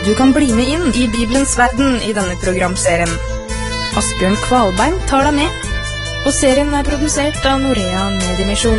Du kan bli med inn i Bibelens verden i denne programserien. Asbjørn Kvalbein tar deg med, og serien er produsert av Norea Mediemisjon.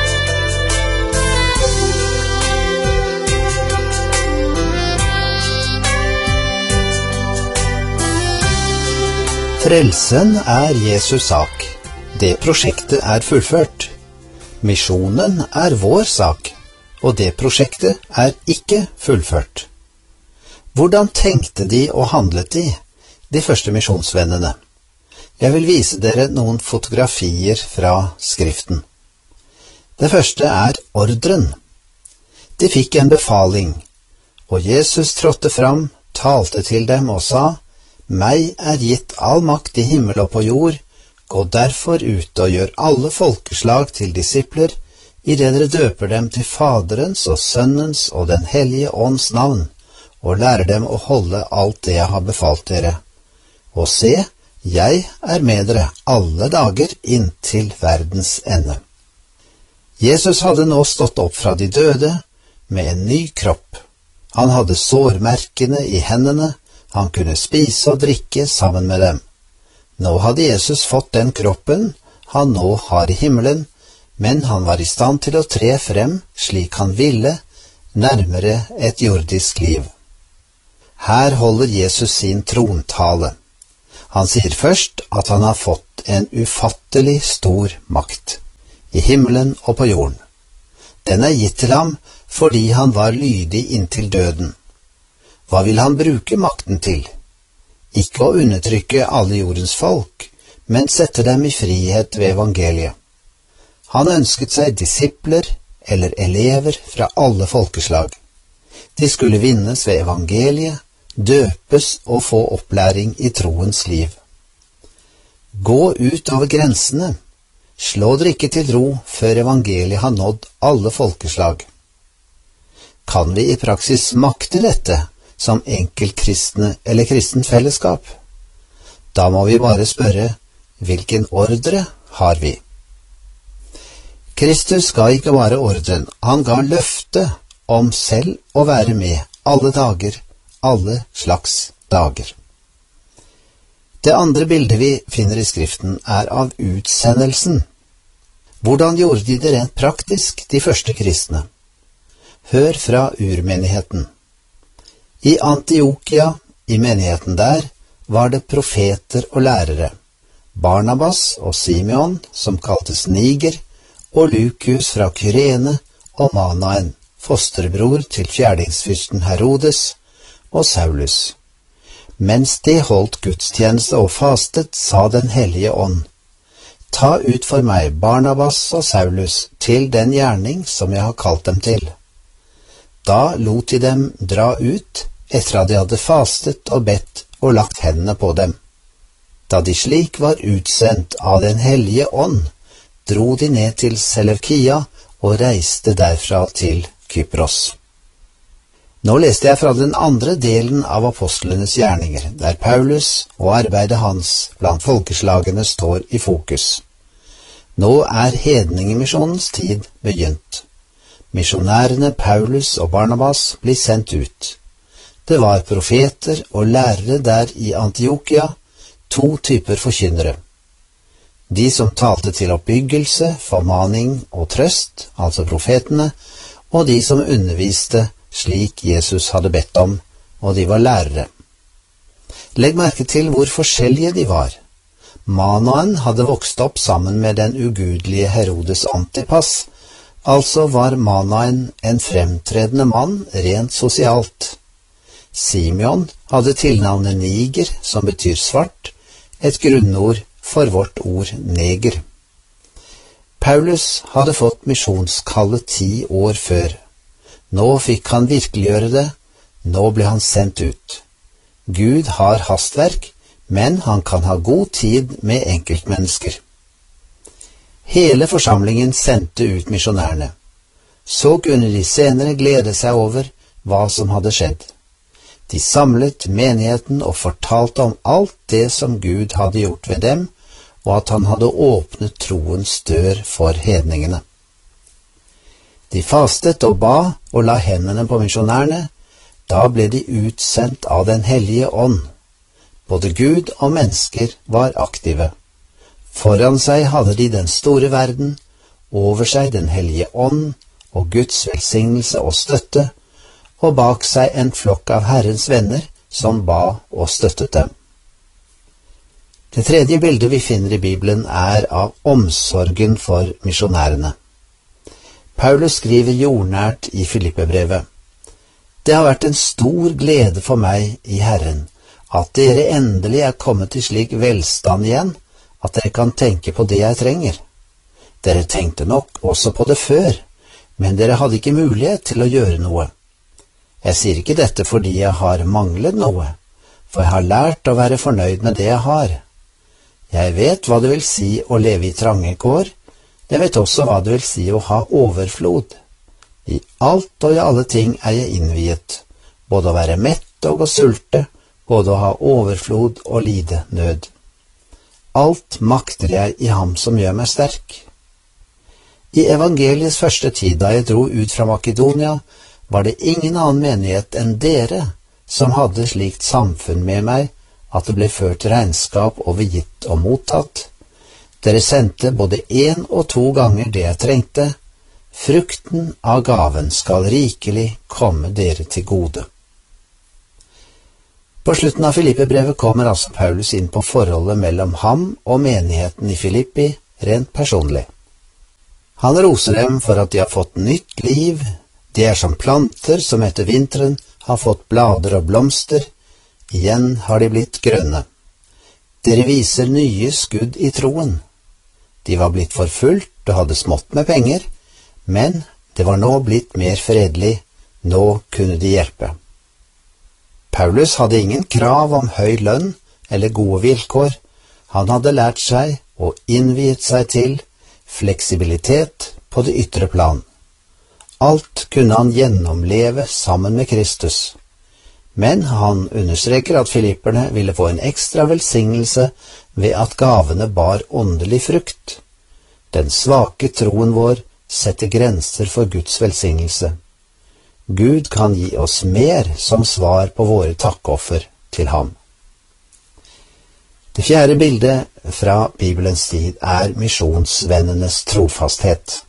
Frelsen er Jesus sak. Det prosjektet er fullført. Misjonen er vår sak, og det prosjektet er ikke fullført. Hvordan tenkte de og handlet de første misjonsvennene? Jeg vil vise dere noen fotografier fra skriften. Det første er ordren. De fikk en befaling, og Jesus trådte fram, talte til dem og sa: «Meg er gitt all makt i himmel og på jord. Gå derfor ut og gjør alle folkeslag til disipler, i det dere døper dem til Faderens og Sønnens og den hellige ånds navn, og lærer dem å holde alt det jeg har befalt dere. Og se, jeg er med dere alle dager inntil verdens ende.» Jesus hadde nå stått opp fra de døde med en ny kropp. Han hadde sårmerkene i hendene, han kunne spise og drikke sammen med dem. Nå hadde Jesus fått den kroppen han nå har i himmelen, men han var i stand til å tre frem slik han ville, nærmere et jordisk liv. Her holder Jesus sin trontale. Han sier først at han har fått en ufattelig stor makt, i himmelen og på jorden. Den er gitt til ham fordi han var lydig inntil døden. Hva vil han bruke makten til? Ikke å undertrykke alle jordens folk, men sette dem i frihet ved evangeliet. Han ønsket seg disipler eller elever fra alle folkeslag. De skulle vinnes ved evangeliet, døpes og få opplæring i troens liv. Gå ut over grensene. Slå dere ikke til ro før evangeliet har nådd alle folkeslag. Kan vi i praksis makte dette som enkeltkristne eller kristent fellesskap? Da må vi bare spørre, hvilken ordre har vi? Kristus ga ikke bare ordren, han ga løfte om selv å være med alle dager, alle slags dager. Det andre bildet vi finner i skriften er av utsendelsen. Hvordan gjorde de det rent praktisk, de første kristne? Hør fra urmenigheten. I Antiokia, i menigheten der, var det profeter og lærere, Barnabas og Simeon, som kaltes Niger, og Lukius fra Kyrene, og Manaen, fosterbror til fjerdingsfyrsten Herodes, og Saulus. Mens de holdt gudstjeneste og fastet, sa den hellige ånd: «Ta ut for meg Barnabas og Saulus til den gjerning som jeg har kalt dem til.» Da lot de dem dra ut, etter at de hadde fastet og bedt og lagt hendene på dem. Da de slik var utsendt av den hellige ånd, dro de ned til Seleukia og reiste derfra til Kypros. Nå leste jeg fra den andre delen av apostlenes gjerninger, der Paulus og arbeidet hans blant folkeslagene står i fokus. Nå er hedningemisjonens tid begynt. Misjonærene Paulus og Barnabas blir sendt ut. Det var profeter og lærere der i Antiokia, to typer forkynnere. De som talte til oppbyggelse, formaning og trøst, altså profetene, og de som underviste slik Jesus hadde bedt om, og de var lærere. Legg merke til hvor forskjellige de var. Manaen hadde vokst opp sammen med den ugudelige Herodes Antipas, altså var Manaen en fremtredende mann rent sosialt. Simeon hadde tilnavnet Niger, som betyr svart, et grunnord for vårt ord neger. Paulus hadde fått misjonskallet 10 år før. Nå fikk han virkeliggjøre det, nå ble han sendt ut. Gud har hastverk, men han kan ha god tid med enkeltmennesker. Hele forsamlingen sendte ut misjonærene. Så kunne de senere glede seg over hva som hadde skjedd. De samlet menigheten og fortalte om alt det som Gud hadde gjort ved dem, og at han hadde åpnet troens dør for hedningene. De fastet og ba og la hendene på misjonærene. Da ble de utsendt av Den hellige ånd. Både Gud og mennesker var aktive. Foran seg hadde de den store verden, over seg Den hellige ånd og Guds velsignelse og støtte, og bak seg en flokk av Herrens venner som ba og støttet dem. Det tredje bildet vi finner i Bibelen er av omsorgen for misjonærene. Paulus skriver jordnært i Filippebrevet: Det har vært en stor glede for meg i Herren at dere endelig er kommet til slik velstand igjen at dere kan tenke på det jeg trenger. Dere tenkte nok også på det før, men dere hadde ikke mulighet til å gjøre noe. Jeg sier ikke dette fordi jeg har manglet noe, for jeg har lært å være fornøyd med det jeg har. Jeg vet hva det vil si å leve i trange kår, jeg vet også hva det vil si å ha overflod. I alt og i alle ting er jeg innviet, både å være mett og å sulte, både å ha overflod og lide nød. Alt makter jeg i ham som gjør meg sterk. I evangeliets første tid, da jeg dro ut fra Makedonia, var det ingen annen menighet enn dere som hadde slikt samfunn med meg, at det ble ført regnskap over gitt og mottatt. Dere sendte både 1 og 2 ganger det jeg trengte. Frukten av gaven skal rikelig komme dere til gode. På slutten av Filippebrevet kommer altså Paulus inn på forholdet mellom ham og menigheten i Filippi rent personlig. Han roser dem for at de har fått nytt liv. De er som planter som etter vinteren har fått blader og blomster. Igjen har de blitt grønne. Dere viser nye skudd i troen. De var blitt forfulgt og hadde smått med penger, men det var nå blitt mer fredelig. Nå kunne de hjelpe. Paulus hadde ingen krav om høy lønn eller gode vilkår. Han hadde lært seg og innviet seg til fleksibilitet på det ytre plan. Alt kunne han gjennomleve sammen med Kristus. Men han understreker at filipperne ville få en ekstra velsignelse ved at gavene bar åndelig frukt. Den svake troen vår setter grenser for Guds velsignelse. Gud kan gi oss mer som svar på våre takkoffer til ham. Det fjerde bildet fra Bibelens tid er misjonsvennenes trofasthet.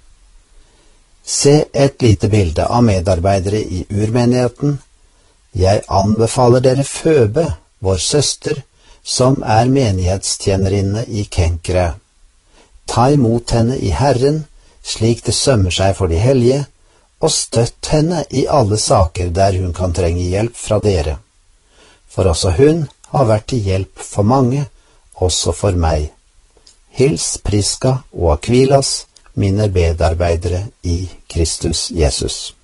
Se et lite bilde av medarbeidere i urmenigheten. Jeg anbefaler dere Føbe, vår søster, som er menighetstjenerinne i Kenkre. Ta imot henne i Herren, slik det sømmer seg for de hellige, og støtt henne i alle saker der hun kan trenge hjelp fra dere. For også hun har vært til hjelp for mange, også for meg. Hils Priska og Akvilas, mine medarbeidere i Kristus Jesus.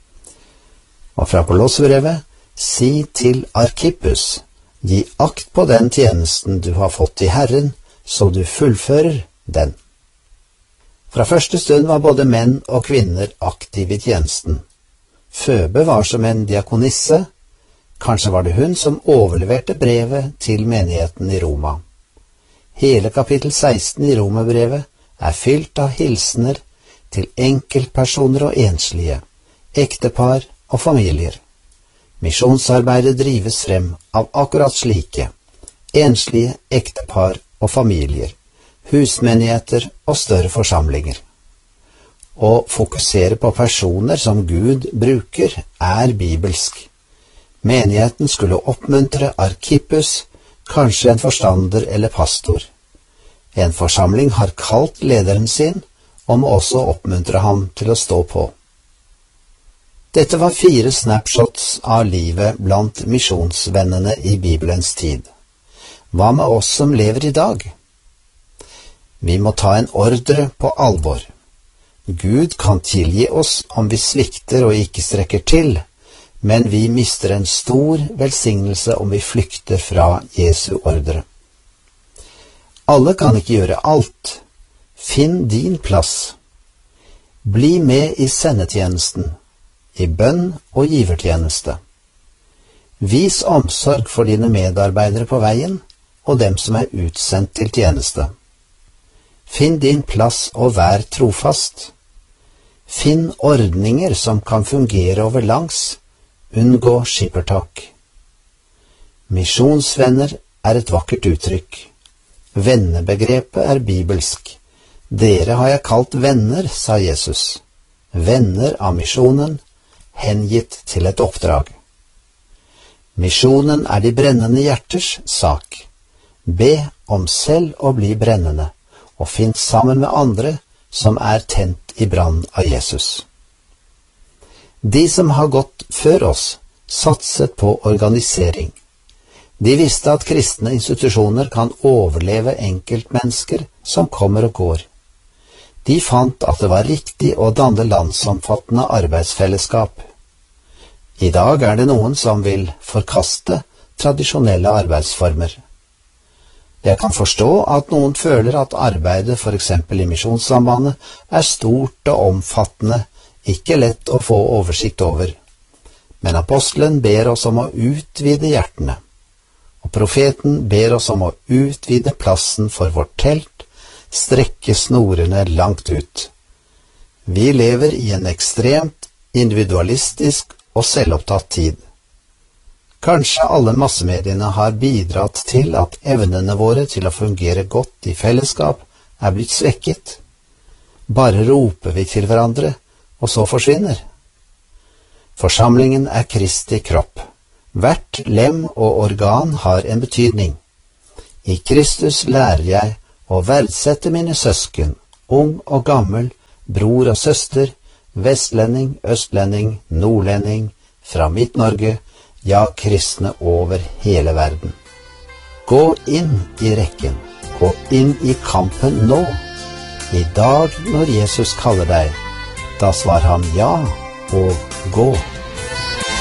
Og fra Kolossebrevet: Si til Arkippus, gi akt på den tjenesten du har fått i Herren, så du fullfører den. Fra første stund var både menn og kvinner aktive i tjenesten. Føbe var som en diakonisse. Kanskje var det hun som overleverte brevet til menigheten i Roma. Hele kapittel 16 i Romerbrevet er fylt av hilsener til enkeltpersoner og enslige, ektepar og familier. Misjonsarbeidet drives frem av akkurat slike, enslige, ektepar og familier, husmenigheter og større forsamlinger. Å fokusere på personer som Gud bruker er bibelsk. Menigheten skulle oppmuntre Arkippus, kanskje en forstander eller pastor. En forsamling har kalt lederen sin, og må også oppmuntre ham til å stå på. Dette var 4 snapshots av livet blant misjonsvennene i Bibelens tid. Hva med oss som lever i dag? Vi må ta en ordre på alvor. Gud kan tilgi oss om vi svikter og ikke strekker til, men vi mister en stor velsignelse om vi flykter fra Jesu ordre. Alle kan ikke gjøre alt. Finn din plass. Bli med i sendetjenesten, i bønn og givertjeneste. Vis omsorg for dine medarbeidere på veien og dem som er utsendt til tjeneste. Finn din plass og vær trofast. Finn ordninger som kan fungere over langs, unngå skippertak. Misjonsvenner er et vakkert uttrykk. Vennebegrepet er bibelsk. Dere har jeg kalt venner, sa Jesus. Venner av misjonen, hengitt til et oppdrag. Misjonen er de brennende hjerters sak. Be om selv å bli brennende, og finn sammen med andre som er tent i brann av Jesus. De som har gått før oss, satset på organisering. De visste at kristne institusjoner kan overleve enkeltmennesker som kommer og går. De fant at det var riktig å danne landsomfattende arbeidsfellesskap. I dag er det noen som vil forkaste tradisjonelle arbeidsformer. Jeg kan forstå at noen føler at arbeidet for eksempel i Misjonssambandet er stort og omfattende, ikke lett å få oversikt over. Men apostelen ber oss om å utvide hjertene, og profeten ber oss om å utvide plassen for vårt telt, strekke snorene langt ut. Vi lever i en ekstremt individualistisk og selvopptatt tid. Kanskje alle massemediene har bidratt til at evnene våre til å fungere godt i fellesskap er blitt svekket. Bare roper vi til hverandre, og så forsvinner. Forsamlingen er Kristi kropp. Hvert lem og organ har en betydning. I Kristus lærer jeg å verdsette mine søsken, ung og gammel, bror og søster, vestlending, østlending, nordlending, fra Midt-Norge, ja, kristne over hele verden. Gå inn i rekken, gå inn i kampen nå. I dag når Jesus kaller deg, da svar ham ja og gå.